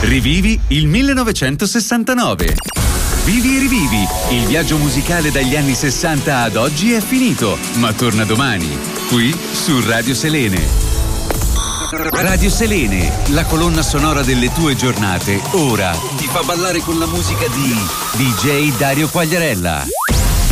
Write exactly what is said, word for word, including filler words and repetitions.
Rivivi il millenovecentosessantanove. Vivi e rivivi, il viaggio musicale dagli anni sessanta ad oggi è finito, ma torna domani, qui su Radio Selene. Radio Selene, la colonna sonora delle tue giornate, ora ti fa ballare con la musica di D J Dario Quagliarella.